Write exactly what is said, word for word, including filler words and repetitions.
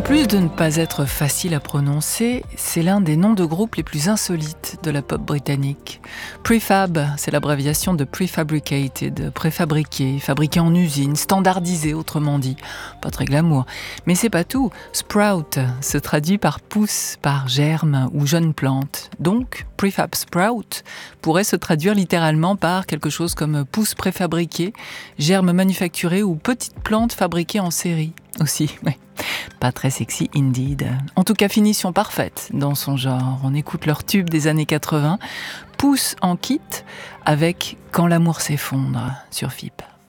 plus de ne pas être facile à prononcer, c'est l'un des noms de groupes les plus insolites de la pop britannique. Prefab, c'est l'abréviation de prefabricated, préfabriqué, fabriqué en usine, standardisé autrement dit. Pas très glamour. Mais c'est pas tout. Sprout se traduit par pousse, par germe ou jeune plante. Donc, prefab sprout pourrait se traduire littéralement par quelque chose comme pousse préfabriqué, germe manufacturé ou petite plante fabriquée en série. Aussi, oui. Pas très sexy indeed. En tout cas, finition parfaite dans son genre. On écoute leur tube des années quatre-vingts, Pousse en kit avec Quand l'amour s'effondre sur F I P.